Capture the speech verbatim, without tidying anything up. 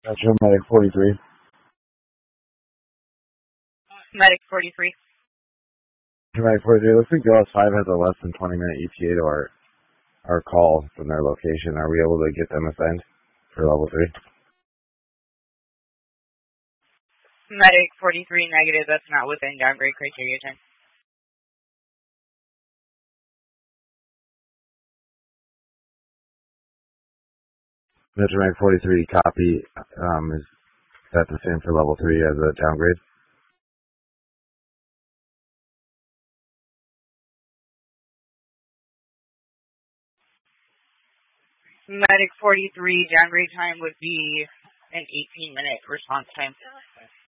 Metro Medic forty-three. Medic forty-three. Metro Medic forty-three. Looks like Dallas five has a less than twenty minute E T A to our, our call from their location. Are we able to get them assigned for level three? Medic forty-three negative. That's not within downgrade criteria time. Metro Medic forty-three, copy. Um, is that the same for level three as a downgrade? Medic forty-three, downgrade time would be an eighteen minute response time.